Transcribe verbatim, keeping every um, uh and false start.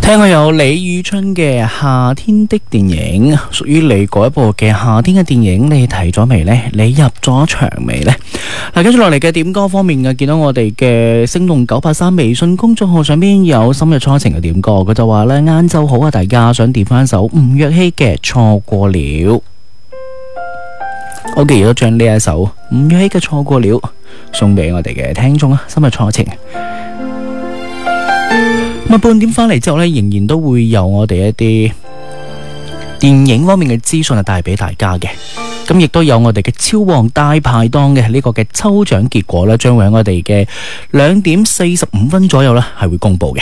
聽過有李宇春嘅夏天的電影，屬於你嗰一部嘅夏天嘅電影，你睇咗未呢？你入咗場未呢？嗱，跟住落嚟嘅點歌方面嘅，見到我哋嘅星動九八三微信公眾號上邊有深入初情嘅點歌，佢就話呢：晏晝好啊，大家想點翻首吳若希嘅錯過了。我既然都將呢一首吳若希嘅錯過了送俾我哋嘅聽眾啊，深入初情。咁啊，半點翻嚟之後呢，仍然都會有我哋一啲電影方面嘅資訊啊，帶俾大家嘅。咁亦都有我哋嘅超旺大排檔嘅呢個嘅抽獎結果呢，將會喺我哋嘅兩點四十五分左右呢係會公布嘅。